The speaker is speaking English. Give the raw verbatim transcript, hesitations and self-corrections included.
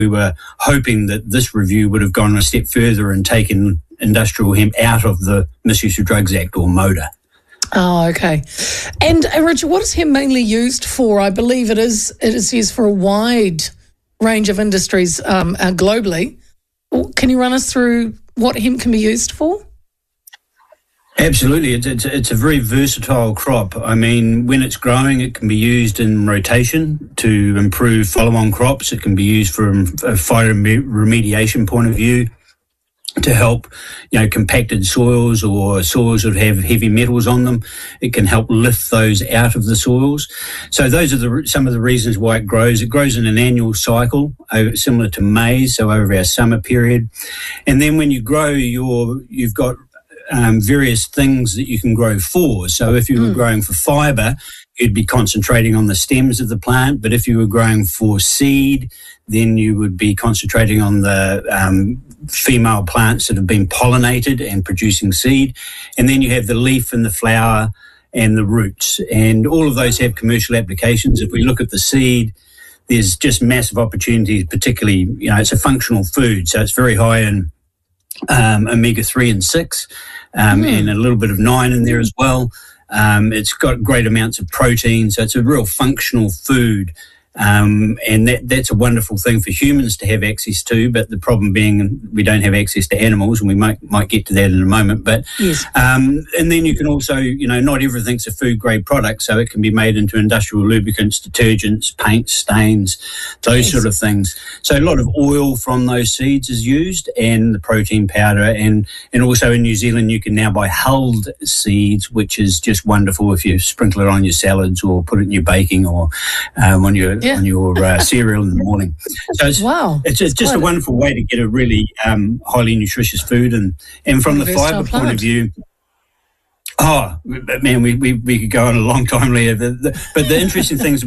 We were hoping that this review would have gone a step further and taken industrial hemp out of the Misuse of Drugs Act, or MODA. Oh, okay. And uh, Richard, what is hemp mainly used for? I believe it is it is used for a wide range of industries um, uh, globally. Can you run us through what hemp can be used for? Absolutely. It's, it's, it's a very versatile crop. I mean, when it's growing, it can be used in rotation to improve follow-on crops. It can be used from a fire remediation point of view to help, you know, compacted soils or soils that have heavy metals on them. It can help lift those out of the soils. So those are the, some of the reasons why it grows. It grows in an annual cycle, similar to maize, so over our summer period. And then when you grow, you're, you've got Um, various things that you can grow for. So if you were mm. growing for fibre, you'd be concentrating on the stems of the plant. But if you were growing for seed, then you would be concentrating on the um, female plants that have been pollinated and producing seed. And then you have the leaf and the flower and the roots. And all of those have commercial applications. If we look at the seed, there's just massive opportunities, particularly, you know, it's a functional food. So it's very high in um, omega three and six. Um, mm. and a little bit of nine in there as well. Um, it's got great amounts of protein, so it's a real functional food. Um, and that, that's a wonderful thing for humans to have access to, but the problem being we don't have access to animals, and we might might get to that in a moment. But yes. um, and then you can also, you know, not everything's a food grade product, so it can be made into industrial lubricants, detergents, paints, stains, those yes. sort of things. So a lot of oil from those seeds is used, and the protein powder, and and also in New Zealand you can now buy hulled seeds, which is just wonderful if you sprinkle it on your salads or put it in your baking or um, on your Yeah. on your uh, cereal in the morning. So it's, wow. it's, it's just a wonderful way to get a really um, highly nutritious food. And, and from the fibre point of view, oh, man, we, we, we could go on a long time later. The, the, but the interesting things